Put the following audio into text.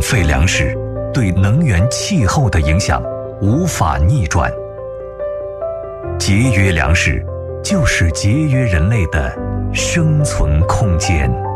费粮食对能源、气候的影响无法逆转。节约粮食就是节约人类的生存空间。